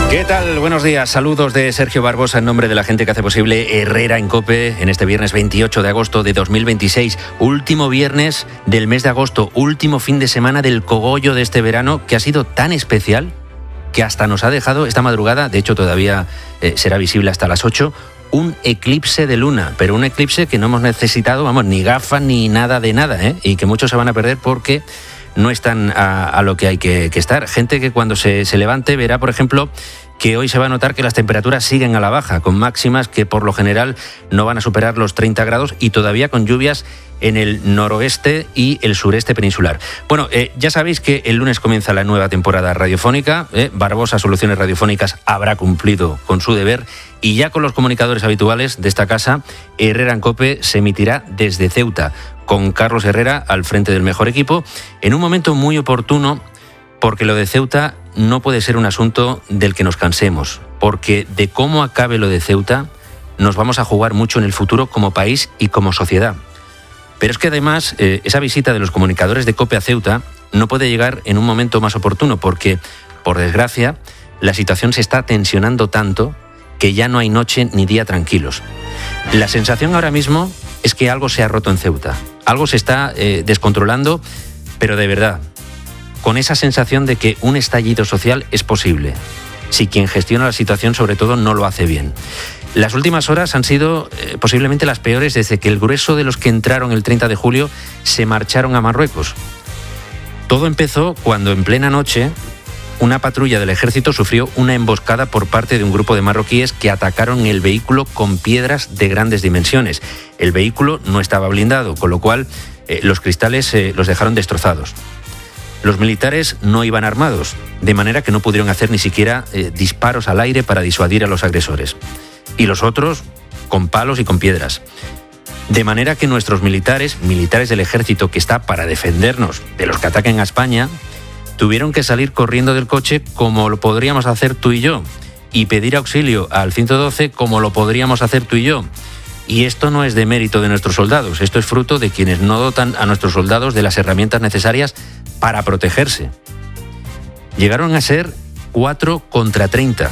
¿Qué tal? Buenos días. Saludos de Sergio Barbosa en nombre de la gente que hace posible Herrera en COPE en este viernes 28 de agosto de 2026. Último viernes del mes de agosto, último fin de semana del cogollo de este verano que ha sido tan especial que hasta nos ha dejado esta madrugada, de hecho todavía será visible hasta las 8, un eclipse de luna, pero un eclipse que no hemos necesitado, ni gafas ni nada de nada, y que muchos se van a perder porque no están a lo que hay que estar. Gente que cuando se levante verá, por ejemplo, que hoy se va a notar que las temperaturas siguen a la baja, con máximas que por lo general no van a superar los 30 grados y todavía con lluvias en el noroeste y el sureste peninsular. Bueno, ya sabéis que el lunes comienza la nueva temporada radiofónica. Barbosa Soluciones Radiofónicas habrá cumplido con su deber y ya con los comunicadores habituales de esta casa, Herrera en COPE se emitirá desde Ceuta, con Carlos Herrera al frente del mejor equipo, en un momento muy oportuno, porque lo de Ceuta no puede ser un asunto del que nos cansemos, porque de cómo acabe lo de Ceuta nos vamos a jugar mucho en el futuro como país y como sociedad. Pero es que además esa visita de los comunicadores de COPE a Ceuta no puede llegar en un momento más oportuno, porque, por desgracia, la situación se está tensionando tanto que ya no hay noche ni día tranquilos. La sensación ahora mismo es que algo se ha roto en Ceuta, algo se está descontrolando, pero de verdad, con esa sensación de que un estallido social es posible, si quien gestiona la situación sobre todo no lo hace bien. Las últimas horas han sido posiblemente las peores desde que el grueso de los que entraron el 30 de julio se marcharon a Marruecos. Todo empezó cuando en plena noche una patrulla del ejército sufrió una emboscada por parte de un grupo de marroquíes que atacaron el vehículo con piedras de grandes dimensiones. El vehículo no estaba blindado, con lo cual los cristales los dejaron destrozados. Los militares no iban armados, de manera que no pudieron hacer ni siquiera disparos al aire para disuadir a los agresores. Y los otros con palos y con piedras. De manera que nuestros militares del ejército que está para defendernos de los que ataquen a España, tuvieron que salir corriendo del coche como lo podríamos hacer tú y yo, y pedir auxilio al 112 como lo podríamos hacer tú y yo. Y esto no es de mérito de nuestros soldados, esto es fruto de quienes no dotan a nuestros soldados de las herramientas necesarias para protegerse. Llegaron a ser 4 contra 30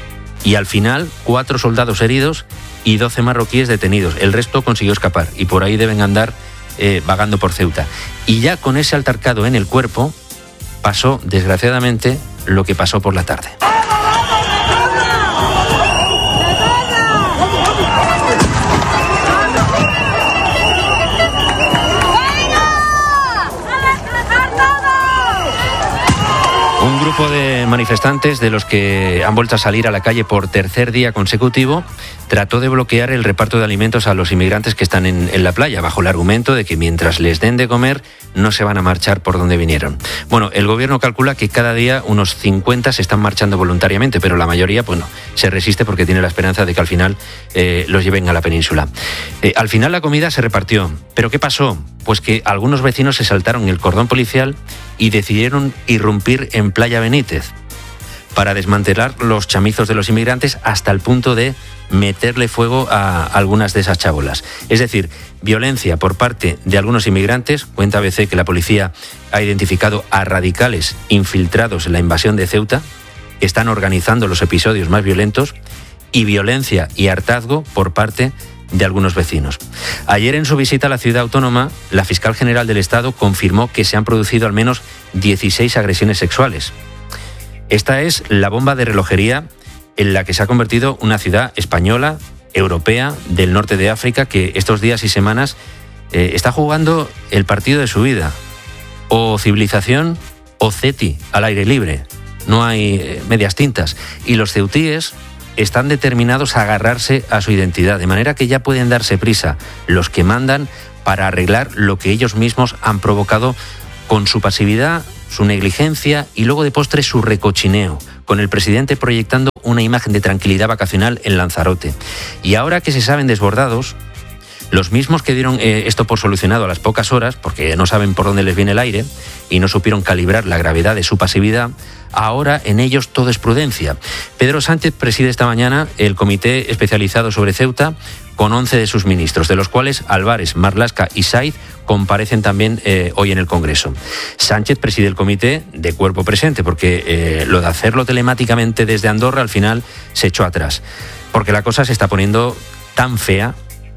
y al final 4 soldados heridos y 12 marroquíes detenidos. El resto consiguió escapar y por ahí deben andar vagando por Ceuta. Y ya con ese altercado en el cuerpo pasó, desgraciadamente, lo que pasó por la tarde. Un grupo de manifestantes, de los que han vuelto a salir a la calle por tercer día consecutivo, trató de bloquear el reparto de alimentos a los inmigrantes que están en la playa, bajo el argumento de que mientras les den de comer no se van a marchar por donde vinieron. Bueno, el gobierno calcula que cada día unos 50 se están marchando voluntariamente, pero la mayoría se resiste porque tiene la esperanza de que al final los lleven a la península. Al final la comida se repartió, pero ¿qué pasó? Pues que algunos vecinos se saltaron el cordón policial y decidieron irrumpir en Playa Benítez para desmantelar los chamizos de los inmigrantes hasta el punto de meterle fuego a algunas de esas chabolas. Es decir, violencia por parte de algunos inmigrantes. Cuenta ABC que la policía ha identificado a radicales infiltrados en la invasión de Ceuta, que están organizando los episodios más violentos, y violencia y hartazgo por parte de algunos vecinos. Ayer, en su visita a la ciudad autónoma, la fiscal general del Estado confirmó que se han producido al menos 16 agresiones sexuales. Esta es la bomba de relojería en la que se ha convertido una ciudad española, europea, del norte de África, que estos días y semanas está jugando el partido de su vida. O civilización o CETI, al aire libre. No hay medias tintas. Y los ceutíes están determinados a agarrarse a su identidad, de manera que ya pueden darse prisa los que mandan para arreglar lo que ellos mismos han provocado con su pasividad, su negligencia y luego de postre su recochineo, con el presidente proyectando una imagen de tranquilidad vacacional en Lanzarote. Y ahora que se saben desbordados, los mismos que dieron esto por solucionado a las pocas horas, porque no saben por dónde les viene el aire y no supieron calibrar la gravedad de su pasividad, ahora en ellos todo es prudencia. Pedro Sánchez preside esta mañana el comité especializado sobre Ceuta con 11 de sus ministros, de los cuales Álvarez, Marlaska y Saiz comparecen también hoy en el Congreso. Sánchez preside el comité de cuerpo presente, porque lo de hacerlo telemáticamente desde Andorra al final se echó atrás, porque la cosa se está poniendo tan fea,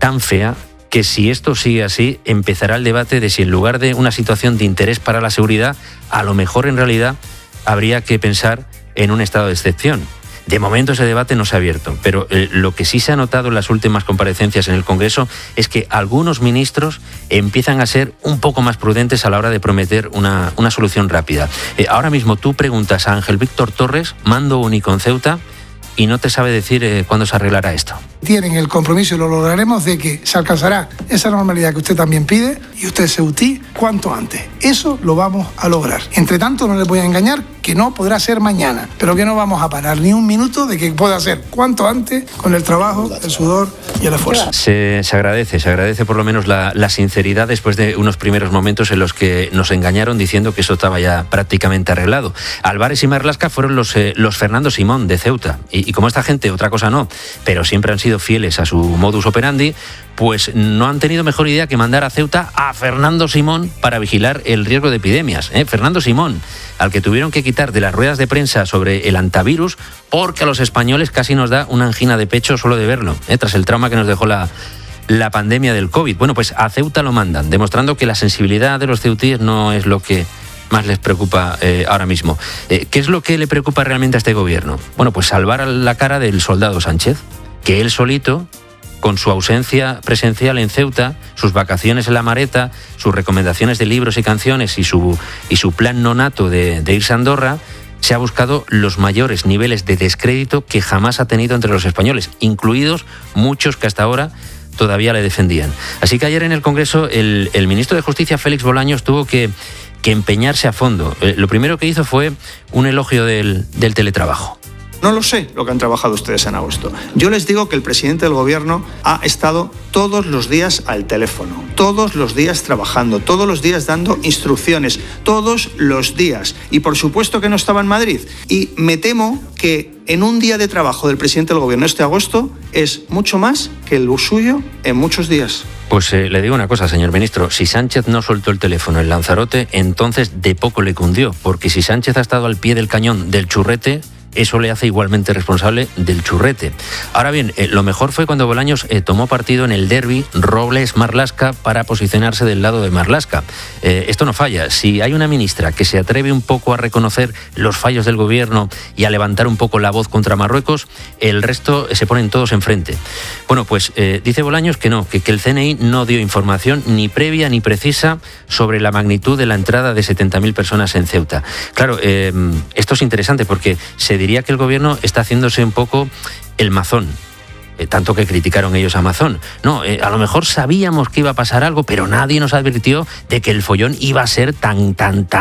que si esto sigue así, empezará el debate de si en lugar de una situación de interés para la seguridad, a lo mejor en realidad habría que pensar en un estado de excepción. De momento ese debate no se ha abierto, pero lo que sí se ha notado en las últimas comparecencias en el Congreso es que algunos ministros empiezan a ser un poco más prudentes a la hora de prometer una solución rápida. Ahora mismo tú preguntas a Ángel Víctor Torres, mando único en Ceuta, y no te sabe decir cuándo se arreglará esto. Tienen el compromiso, y lo lograremos, de que se alcanzará esa normalidad que usted también pide y usted ceutí cuanto antes. Eso lo vamos a lograr. Entre tanto, no les voy a engañar que no podrá ser mañana, pero que no vamos a parar ni un minuto de que pueda ser cuanto antes, con el trabajo, el sudor y el esfuerzo. Se agradece por lo menos la sinceridad después de unos primeros momentos en los que nos engañaron diciendo que eso estaba ya prácticamente arreglado. Álvarez y Marlaska fueron los Fernando Simón de Ceuta, y como esta gente, otra cosa no, pero siempre han sido fieles a su modus operandi, pues no han tenido mejor idea que mandar a Ceuta a Fernando Simón para vigilar el riesgo de epidemias. Fernando Simón, al que tuvieron que quitar de las ruedas de prensa sobre el antivirus, porque a los españoles casi nos da una angina de pecho solo de verlo, tras el trauma que nos dejó la pandemia del COVID. Bueno, pues a Ceuta lo mandan, demostrando que la sensibilidad de los ceutíes no es lo que más les preocupa ahora mismo. ¿Qué es lo que le preocupa realmente a este gobierno? Bueno, pues salvar la cara del soldado Sánchez, que él solito, con su ausencia presencial en Ceuta, sus vacaciones en la Mareta, sus recomendaciones de libros y canciones y su plan nonato de irse a Andorra, se ha buscado los mayores niveles de descrédito que jamás ha tenido entre los españoles, incluidos muchos que hasta ahora todavía le defendían. Así que ayer en el Congreso el ministro de Justicia, Félix Bolaños, tuvo que empeñarse a fondo. Lo primero que hizo fue un elogio del teletrabajo. No lo sé lo que han trabajado ustedes en agosto. Yo les digo que el presidente del gobierno ha estado todos los días al teléfono, todos los días trabajando, todos los días dando instrucciones, todos los días. Y por supuesto que no estaba en Madrid. Y me temo que en un día de trabajo del presidente del gobierno este agosto es mucho más que el suyo en muchos días. Pues le digo una cosa, señor ministro, si Sánchez no soltó el teléfono en Lanzarote, entonces de poco le cundió, porque si Sánchez ha estado al pie del cañón del churrete, eso le hace igualmente responsable del churrete. Ahora bien, lo mejor fue cuando Bolaños tomó partido en el derbi Robles-Marlaska para posicionarse del lado de Marlaska. Esto no falla. Si hay una ministra que se atreve un poco a reconocer los fallos del gobierno y a levantar un poco la voz contra Marruecos, el resto se ponen todos enfrente. Bueno, pues dice Bolaños que no, que el CNI no dio información ni previa ni precisa sobre la magnitud de la entrada de 70.000 personas en Ceuta. Claro, esto es interesante porque se diría que el gobierno está haciéndose un poco el mazón, tanto que criticaron ellos a Mazón. No, a lo mejor sabíamos que iba a pasar algo, pero nadie nos advirtió de que el follón iba a ser tan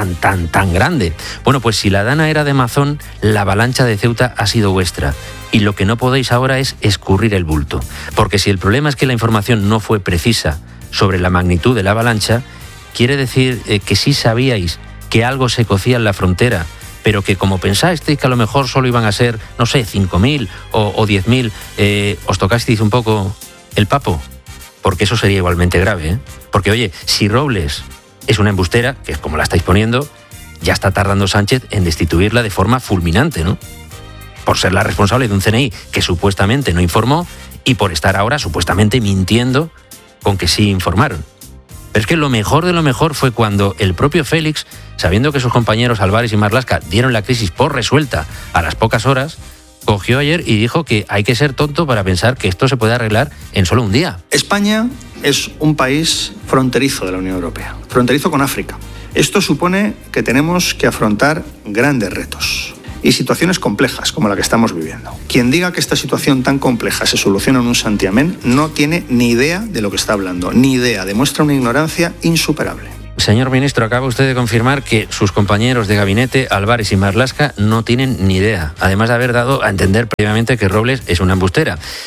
grande. Bueno, pues si la dana era de Mazón, la avalancha de Ceuta ha sido vuestra. Y lo que no podéis ahora es escurrir el bulto. Porque si el problema es que la información no fue precisa sobre la magnitud de la avalancha, quiere decir que sí sabíais que algo se cocía en la frontera, pero que como pensasteis que a lo mejor solo iban a ser, no sé, 5.000 o 10.000, os tocasteis un poco el papo, porque eso sería igualmente grave, Porque, oye, si Robles es una embustera, que es como la estáis poniendo, ya está tardando Sánchez en destituirla de forma fulminante, ¿no? Por ser la responsable de un CNI que supuestamente no informó y por estar ahora supuestamente mintiendo con que sí informaron. Pero es que lo mejor de lo mejor fue cuando el propio Félix, sabiendo que sus compañeros Álvarez y Marlaska dieron la crisis por resuelta a las pocas horas, cogió ayer y dijo que hay que ser tonto para pensar que esto se puede arreglar en solo un día. España es un país fronterizo de la Unión Europea, fronterizo con África. Esto supone que tenemos que afrontar grandes retos y situaciones complejas como la que estamos viviendo. Quien diga que esta situación tan compleja se soluciona en un santiamén no tiene ni idea de lo que está hablando, ni idea, demuestra una ignorancia insuperable. Señor ministro, acaba usted de confirmar que sus compañeros de gabinete, Álvarez y Marlaska, no tienen ni idea, además de haber dado a entender previamente que Robles es una embustera.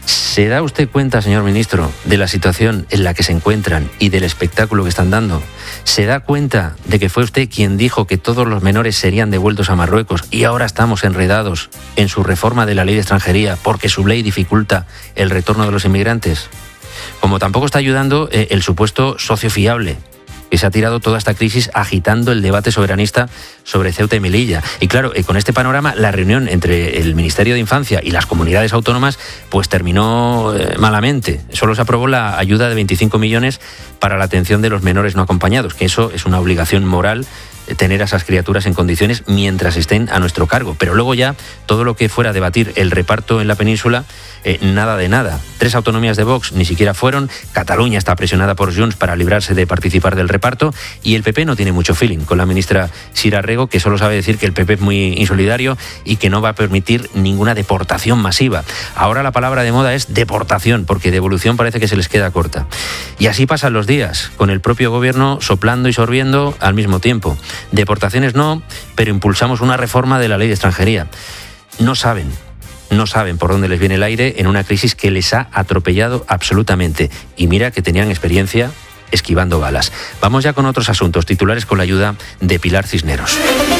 ¿Se da usted cuenta, señor ministro, de la situación en la que se encuentran y del espectáculo que están dando? ¿Se da cuenta de que fue usted quien dijo que todos los menores serían devueltos a Marruecos y ahora estamos enredados en su reforma de la ley de extranjería porque su ley dificulta el retorno de los inmigrantes? Como tampoco está ayudando el supuesto socio fiable, que se ha tirado toda esta crisis agitando el debate soberanista sobre Ceuta y Melilla. Y claro, con este panorama, la reunión entre el Ministerio de Infancia y las comunidades autónomas pues terminó malamente. Solo se aprobó la ayuda de 25 millones para la atención de los menores no acompañados, que eso es una obligación moral, tener a esas criaturas en condiciones mientras estén a nuestro cargo. Pero luego ya todo lo que fuera a debatir el reparto en la península, nada de nada. 3 autonomías de Vox ni siquiera fueron. Cataluña está presionada por Junts para librarse de participar del reparto y el PP no tiene mucho feeling con la ministra Sira Rego, que solo sabe decir que el PP es muy insolidario y que no va a permitir ninguna deportación masiva. Ahora la palabra de moda es deportación, porque devolución parece que se les queda corta. Y así pasan los días, con el propio gobierno soplando y sorbiendo al mismo tiempo. Deportaciones no, pero impulsamos una reforma de la ley de extranjería. No saben por dónde les viene el aire en una crisis que les ha atropellado absolutamente. Y mira que tenían experiencia esquivando balas. Vamos ya con otros asuntos, titulares con la ayuda de Pilar Cisneros.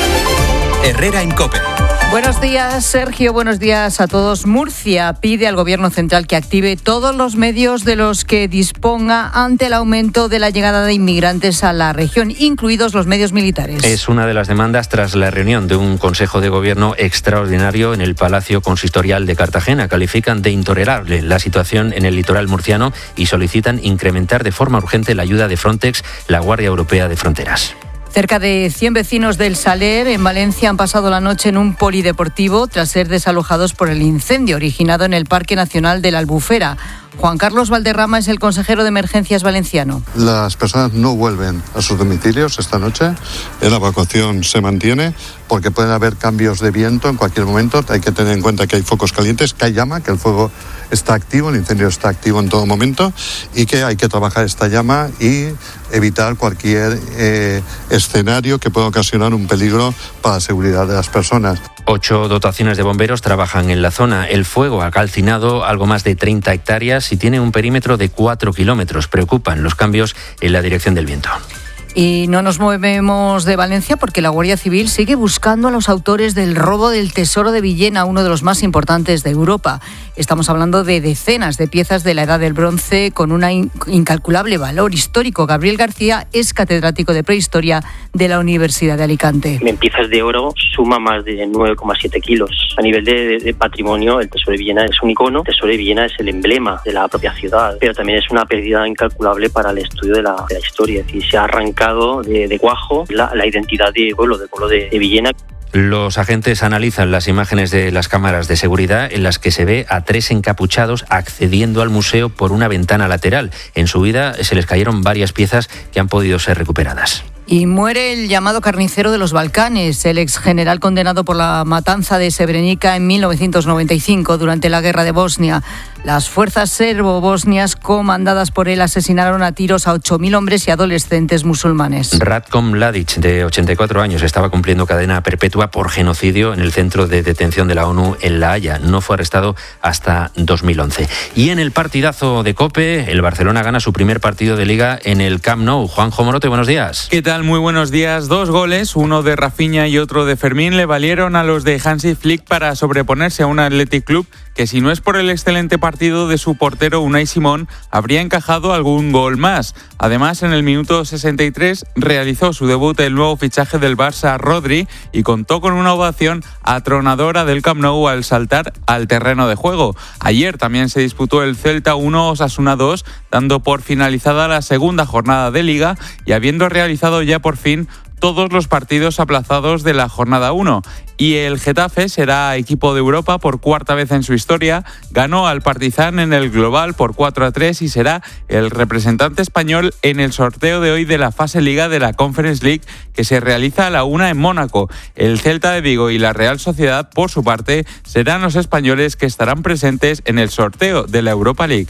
Herrera en COPE. Buenos días, Sergio. Buenos días a todos. Murcia pide al Gobierno central que active todos los medios de los que disponga ante el aumento de la llegada de inmigrantes a la región, incluidos los medios militares. Es una de las demandas tras la reunión de un Consejo de Gobierno extraordinario en el Palacio Consistorial de Cartagena. Califican de intolerable la situación en el litoral murciano y solicitan incrementar de forma urgente la ayuda de Frontex, la Guardia Europea de Fronteras. Cerca de 100 vecinos del Saler, en Valencia, han pasado la noche en un polideportivo tras ser desalojados por el incendio originado en el Parque Nacional de la Albufera. Juan Carlos Valderrama es el consejero de Emergencias valenciano. Las personas no vuelven a sus domicilios esta noche. La evacuación se mantiene porque pueden haber cambios de viento en cualquier momento. Hay que tener en cuenta que hay focos calientes, que hay llama, que el fuego está activo, el incendio está activo en todo momento y que hay que trabajar esta llama y evitar cualquier escenario que pueda ocasionar un peligro para la seguridad de las personas. 8 dotaciones de bomberos trabajan en la zona. El fuego ha calcinado algo más de 30 hectáreas y tiene un perímetro de 4 kilómetros. Preocupan los cambios en la dirección del viento. Y no nos movemos de Valencia porque la Guardia Civil sigue buscando a los autores del robo del Tesoro de Villena, uno de los más importantes de Europa. Estamos hablando de decenas de piezas de la Edad del Bronce con un incalculable valor histórico. Gabriel García es catedrático de Prehistoria de la Universidad de Alicante. En piezas de oro suma más de 9,7 kilos. A nivel de patrimonio, el Tesoro de Villena es un icono. El Tesoro de Villena es el emblema de la propia ciudad, pero también es una pérdida incalculable para el estudio de la historia. Es decir, se ha arrancado de cuajo la identidad del pueblo de Villena. Los agentes analizan las imágenes de las cámaras de seguridad en las que se ve a 3 encapuchados accediendo al museo por una ventana lateral. En su huida se les cayeron varias piezas que han podido ser recuperadas. Y muere el llamado carnicero de los Balcanes, el exgeneral condenado por la matanza de Srebrenica en 1995 durante la guerra de Bosnia. Las fuerzas serbo-bosnias comandadas por él asesinaron a tiros a 8.000 hombres y adolescentes musulmanes. Ratko Mladic, de 84 años, estaba cumpliendo cadena perpetua por genocidio en el centro de detención de la ONU en La Haya. No fue arrestado hasta 2011. Y en el partidazo de COPE, el Barcelona gana su primer partido de Liga en el Camp Nou. Juanjo Morote, buenos días. ¿Qué tal? Muy buenos días. 2 goles, uno de Rafinha y otro de Fermín, le valieron a los de Hansi Flick para sobreponerse a un Athletic Club que, si no es por el excelente partido de su portero Unai Simón, habría encajado algún gol más. Además, en el minuto 63 realizó su debut el nuevo fichaje del Barça, Rodri, y contó con una ovación atronadora del Camp Nou al saltar al terreno de juego. Ayer también se disputó el Celta 1 Osasuna 2, dando por finalizada la segunda jornada de Liga y habiendo realizado ya por fin todos los partidos aplazados de la jornada 1. Y el Getafe será equipo de Europa por 4ª vez en su historia. Ganó al Partizan en el global por 4-3 y será el representante español en el sorteo de hoy de la fase Liga de la Conference League, que se realiza a la 1 en Mónaco. El Celta de Vigo y la Real Sociedad, por su parte, serán los españoles que estarán presentes en el sorteo de la Europa League.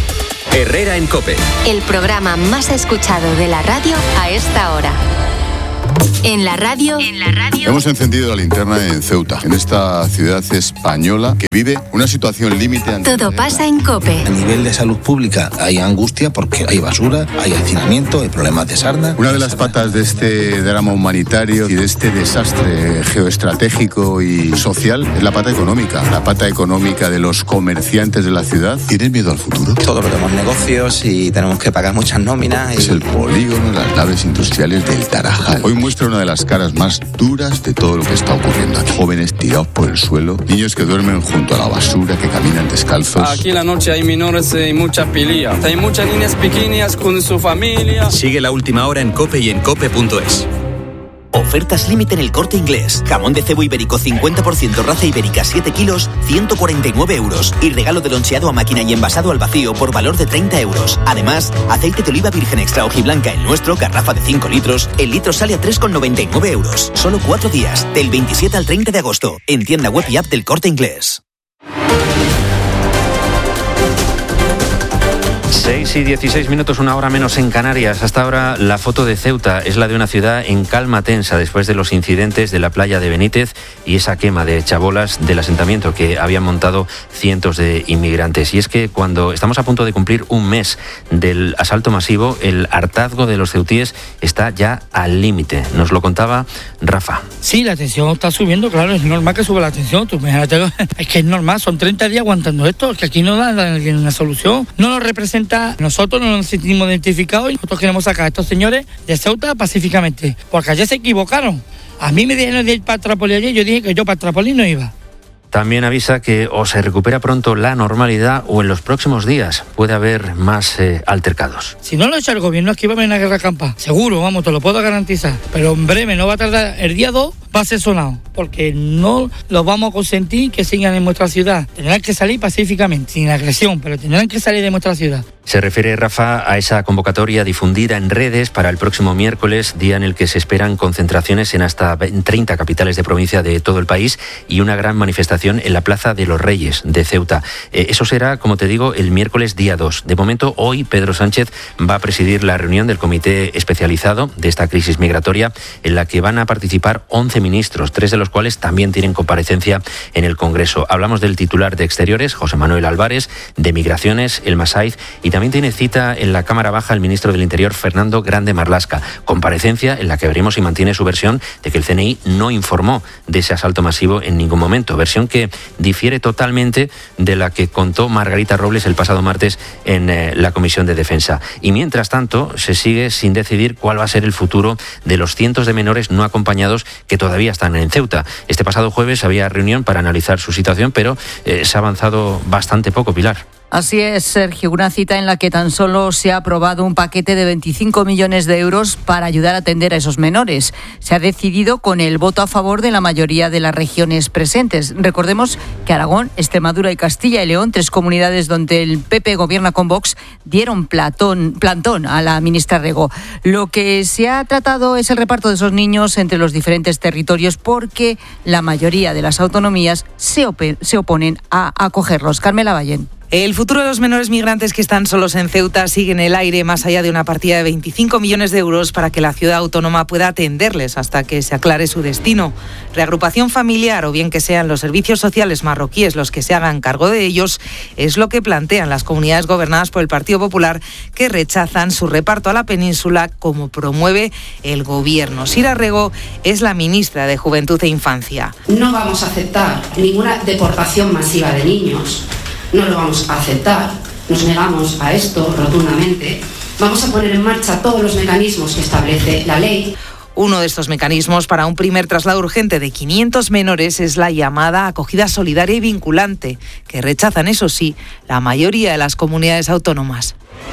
Herrera en COPE. El programa más escuchado de la radio a esta hora. En la radio. Hemos encendido la linterna en Ceuta, en esta ciudad española que vive una situación límite. Todo pasa en COPE. A nivel de salud pública hay angustia porque hay basura, hay hacinamiento, hay problemas de sarna. Una de las patas de este drama humanitario y de este desastre geoestratégico y social es la pata económica. La pata económica de los comerciantes de la ciudad. ¿Tienen miedo al futuro? Todos tenemos negocios y tenemos que pagar muchas nóminas. Es el polígono de las naves industriales del Tarajal. Hoy muestra una de las caras más duras de todo lo que está ocurriendo aquí. Jóvenes tirados por el suelo, niños que duermen junto a la basura, que caminan descalzos. Aquí en la noche hay menores y mucha pelea. Hay muchas niñas pequeñas con su familia. Sigue la última hora en COPE y en COPE.es. Ofertas límite en El Corte Inglés. Jamón de cebo ibérico 50% raza ibérica 7 kilos, 149 euros. Y regalo de loncheado a máquina y envasado al vacío por valor de 30 euros. Además, aceite de oliva virgen extra hojiblanca el nuestro, garrafa de 5 litros. El litro sale a 3,99 euros. Solo 4 días, del 27 al 30 de agosto. En tienda web y app del Corte Inglés. 6:16, una hora menos en Canarias. Hasta ahora la foto de Ceuta es la de una ciudad en calma tensa después de los incidentes de la playa de Benítez y esa quema de chabolas del asentamiento que habían montado cientos de inmigrantes. Y es que cuando estamos a punto de cumplir un mes del asalto masivo, el hartazgo de los ceutíes está ya al límite. Nos lo contaba Rafa. Sí, la tensión está subiendo, claro, es normal que suba la tensión. Tú imagínate, es que es normal, son 30 días aguantando esto, que aquí no da una solución. No nos representa. Nosotros no nos sentimos identificados y nosotros queremos sacar a estos señores de Ceuta pacíficamente, porque ayer se equivocaron. A mí me dijeron de ir para Trápoli ayer, yo dije que yo para Trápoli no iba. También avisa que o se recupera pronto la normalidad o en los próximos días puede haber más altercados. Si no lo ha hecho el gobierno, aquí va a haber una guerra campal. Seguro, vamos, te lo puedo garantizar. Pero en breve, no va a tardar, el día 2 va a ser sonado, porque no los vamos a consentir que sigan en nuestra ciudad. Tendrán que salir pacíficamente, sin agresión, pero tendrán que salir de nuestra ciudad. Se refiere, Rafa, a esa convocatoria difundida en redes para el próximo miércoles, día en el que se esperan concentraciones en hasta 30 capitales de provincia de todo el país y una gran manifestación en la Plaza de los Reyes de Ceuta. Eso será, como te digo, el miércoles día 2. De momento, hoy Pedro Sánchez va a presidir la reunión del comité especializado de esta crisis migratoria, en la que van a participar 11 ministros, 3 de los cuales también tienen comparecencia en el Congreso. Hablamos del titular de Exteriores, José Manuel Álvarez, de Migraciones, El Masaiz, y también tiene cita en la Cámara Baja el ministro del Interior, Fernando Grande Marlaska. Comparecencia en la que veremos si mantiene su versión de que el CNI no informó de ese asalto masivo en ningún momento. Versión que difiere totalmente de la que contó Margarita Robles el pasado martes en la Comisión de Defensa. Y mientras tanto, se sigue sin decidir cuál va a ser el futuro de los cientos de menores no acompañados que todavía están en Ceuta. Este pasado jueves había reunión para analizar su situación, pero se ha avanzado bastante poco, Pilar. Así es, Sergio, una cita en la que tan solo se ha aprobado un paquete de 25 millones de euros para ayudar a atender a esos menores. Se ha decidido con el voto a favor de la mayoría de las regiones presentes. Recordemos que Aragón, Extremadura y Castilla y León, 3 comunidades donde el PP gobierna con Vox, dieron plantón a la ministra Rego. Lo que se ha tratado es el reparto de esos niños entre los diferentes territorios porque la mayoría de las autonomías se oponen a acogerlos. Carmela Ballén. El futuro de los menores migrantes que están solos en Ceuta sigue en el aire más allá de una partida de 25 millones de euros para que la ciudad autónoma pueda atenderles hasta que se aclare su destino. Reagrupación familiar o bien que sean los servicios sociales marroquíes los que se hagan cargo de ellos es lo que plantean las comunidades gobernadas por el Partido Popular que rechazan su reparto a la península como promueve el gobierno. Sira Rego es la ministra de Juventud e Infancia. No vamos a aceptar ninguna deportación masiva de niños. No lo vamos a aceptar, nos negamos a esto rotundamente. Vamos a poner en marcha todos los mecanismos que establece la ley. Uno de estos mecanismos para un primer traslado urgente de 500 menores es la llamada acogida solidaria y vinculante, que rechazan, eso sí, la mayoría de las comunidades autónomas.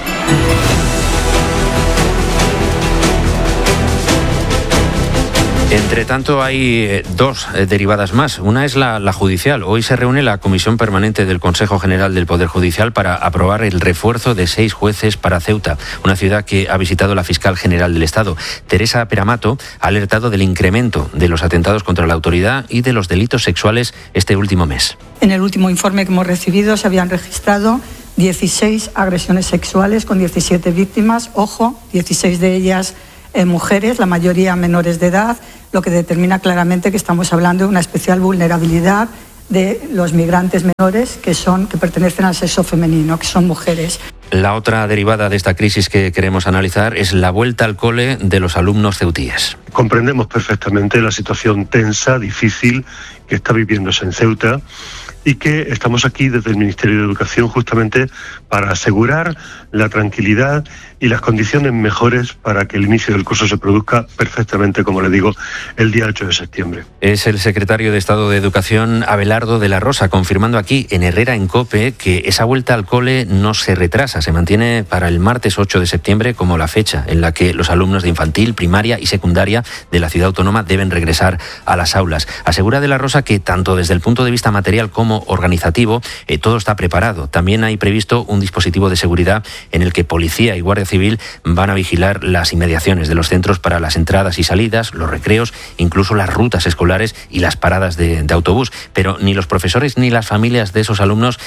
Entre tanto, hay 2 derivadas más. Una es la judicial. Hoy se reúne la Comisión Permanente del Consejo General del Poder Judicial para aprobar el refuerzo de 6 jueces para Ceuta, una ciudad que ha visitado la fiscal general del Estado. Teresa Peramato ha alertado del incremento de los atentados contra la autoridad y de los delitos sexuales este último mes. En el último informe que hemos recibido se habían registrado 16 agresiones sexuales con 17 víctimas. Ojo, 16 de ellas mujeres, la mayoría menores de edad, lo que determina claramente que estamos hablando de una especial vulnerabilidad de los migrantes menores que pertenecen al sexo femenino, que son mujeres. La otra derivada de esta crisis que queremos analizar es la vuelta al cole de los alumnos ceutíes. Comprendemos perfectamente la situación tensa, difícil que está viviéndose en Ceuta y que estamos aquí desde el Ministerio de Educación justamente para asegurar la tranquilidad y las condiciones mejores para que el inicio del curso se produzca perfectamente, como le digo, el día 8 de septiembre. Es el secretario de Estado de Educación, Abelardo de la Rosa, confirmando aquí en Herrera en COPE que esa vuelta al cole no se retrasa, se mantiene para el martes 8 de septiembre como la fecha en la que los alumnos de infantil, primaria y secundaria de la ciudad autónoma deben regresar a las aulas. Asegura de la Rosa que tanto desde el punto de vista material como organizativo todo está preparado. También hay previsto un dispositivo de seguridad en el que policía y guardia civil van a vigilar las inmediaciones de los centros para las entradas y salidas, los recreos, incluso las rutas escolares y las paradas de autobús. Pero ni los profesores ni las familias de esos alumnos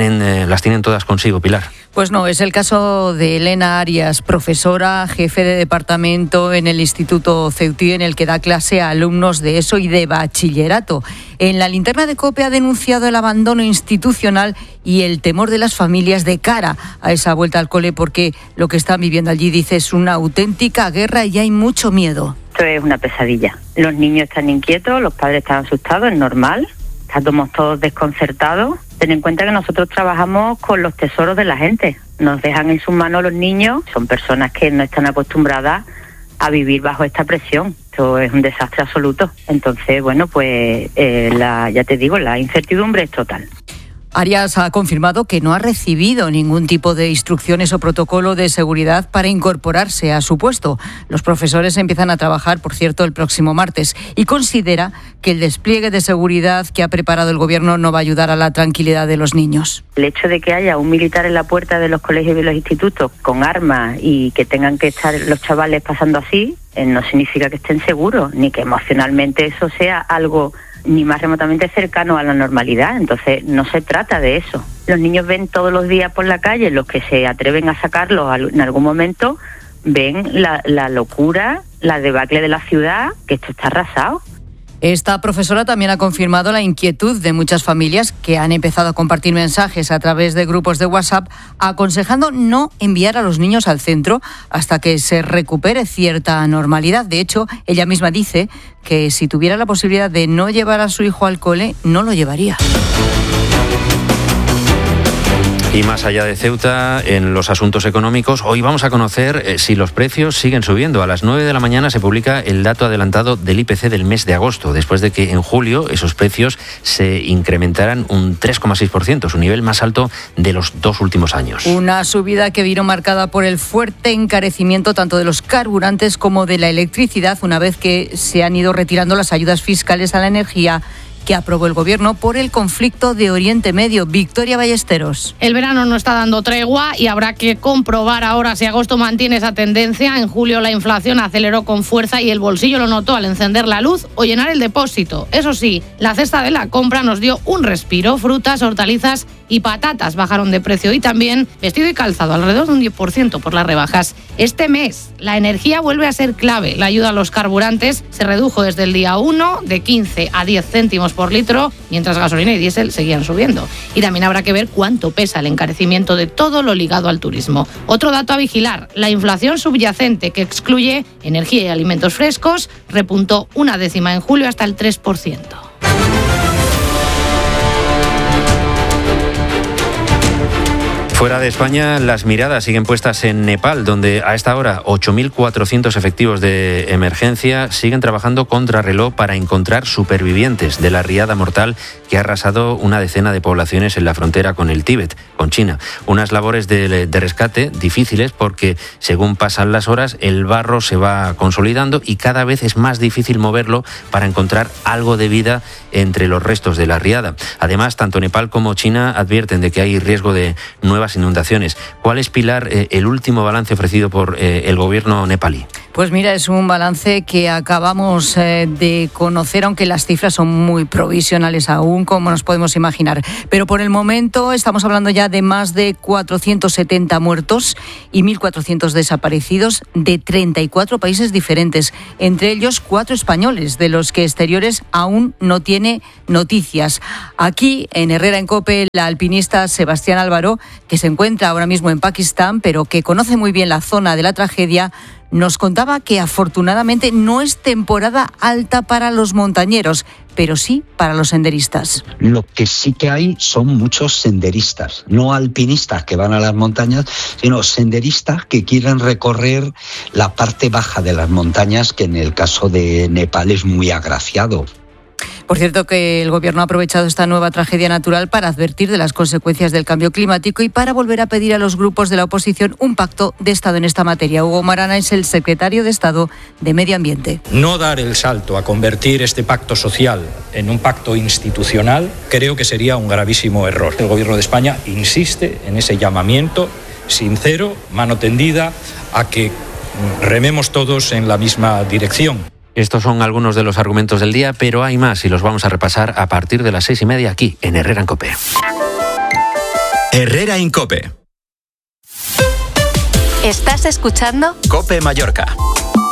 las tienen todas consigo, Pilar. Pues no, es el caso de Elena Arias, profesora, jefe de departamento en el Instituto Ceutí, en el que da clase a alumnos de ESO y de bachillerato. En la linterna de COPE ha denunciado el abandono institucional y el temor de las familias de cara a esa vuelta al cole, porque lo que están viviendo allí, dice, es una auténtica guerra y hay mucho miedo. Esto es una pesadilla. Los niños están inquietos, los padres están asustados, es normal. Estamos todos desconcertados. Ten en cuenta que nosotros trabajamos con los tesoros de la gente. Nos dejan en sus manos los niños. Son personas que no están acostumbradas a vivir bajo esta presión. Esto es un desastre absoluto. Entonces, bueno, pues ya te digo, la incertidumbre es total. Arias ha confirmado que no ha recibido ningún tipo de instrucciones o protocolo de seguridad para incorporarse a su puesto. Los profesores empiezan a trabajar, por cierto, el próximo martes, y considera que el despliegue de seguridad que ha preparado el Gobierno no va a ayudar a la tranquilidad de los niños. El hecho de que haya un militar en la puerta de los colegios y de los institutos con armas y que tengan que estar los chavales pasando así, no significa que estén seguros, ni que emocionalmente eso sea algo ni más remotamente cercano a la normalidad. Entonces no se trata de eso. Los niños ven todos los días por la calle, los que se atreven a sacarlos en algún momento ven la locura, la debacle de la ciudad, que esto está arrasado. Esta profesora también ha confirmado la inquietud de muchas familias que han empezado a compartir mensajes a través de grupos de WhatsApp aconsejando no enviar a los niños al centro hasta que se recupere cierta normalidad. De hecho, ella misma dice que si tuviera la posibilidad de no llevar a su hijo al cole, no lo llevaría. Y más allá de Ceuta, en los asuntos económicos, hoy vamos a conocer si los precios siguen subiendo. A las 9 de la mañana se publica el dato adelantado del IPC del mes de agosto, después de que en julio esos precios se incrementaran un 3,6%, su nivel más alto de los 2 últimos años. Una subida que vino marcada por el fuerte encarecimiento tanto de los carburantes como de la electricidad, una vez que se han ido retirando las ayudas fiscales a la energía que aprobó el Gobierno por el conflicto de Oriente Medio. Victoria Ballesteros. El verano no está dando tregua y habrá que comprobar ahora si agosto mantiene esa tendencia. En julio la inflación aceleró con fuerza y el bolsillo lo notó al encender la luz o llenar el depósito. Eso sí, la cesta de la compra nos dio un respiro. Frutas, hortalizas y patatas bajaron de precio y también vestido y calzado, alrededor de un 10% por las rebajas. Este mes la energía vuelve a ser clave. La ayuda a los carburantes se redujo desde el día 1 de 15 a 10 céntimos por litro, mientras gasolina y diésel seguían subiendo. Y también habrá que ver cuánto pesa el encarecimiento de todo lo ligado al turismo. Otro dato a vigilar, la inflación subyacente, que excluye energía y alimentos frescos, repuntó 0,1 en julio hasta el 3%. Fuera de España, las miradas siguen puestas en Nepal, donde a esta hora 8.400 efectivos de emergencia siguen trabajando contrarreloj para encontrar supervivientes de la riada mortal que ha arrasado una decena de poblaciones en la frontera con el Tíbet, con China. Unas labores de rescate difíciles porque, según pasan las horas, el barro se va consolidando y cada vez es más difícil moverlo para encontrar algo de vida entre los restos de la riada. Además, tanto Nepal como China advierten de que hay riesgo de nuevas inundaciones. ¿Cuál es, Pilar, el último balance ofrecido por el gobierno nepalí? Pues mira, es un balance que acabamos de conocer, aunque las cifras son muy provisionales aún, como nos podemos imaginar. Pero por el momento estamos hablando ya de más de 470 muertos y 1.400 desaparecidos de 34 países diferentes, entre ellos 4 españoles, de los que Exteriores aún no tiene noticias. Aquí, en Herrera en COPE, la alpinista Sebastián Álvaro, que se encuentra ahora mismo en Pakistán, pero que conoce muy bien la zona de la tragedia, nos contaba que afortunadamente no es temporada alta para los montañeros, pero sí para los senderistas. Lo que sí que hay son muchos senderistas, no alpinistas que van a las montañas, sino senderistas que quieren recorrer la parte baja de las montañas, que en el caso de Nepal es muy agraciado. Por cierto, que el Gobierno ha aprovechado esta nueva tragedia natural para advertir de las consecuencias del cambio climático y para volver a pedir a los grupos de la oposición un pacto de Estado en esta materia. Hugo Marana es el secretario de Estado de Medio Ambiente. No dar el salto a convertir este pacto social en un pacto institucional creo que sería un gravísimo error. El Gobierno de España insiste en ese llamamiento sincero, mano tendida, a que rememos todos en la misma dirección. Estos son algunos de los argumentos del día, pero hay más y los vamos a repasar a partir de las 6:30 aquí en Herrera en COPE. Herrera en COPE. ¿Estás escuchando? COPE Mallorca.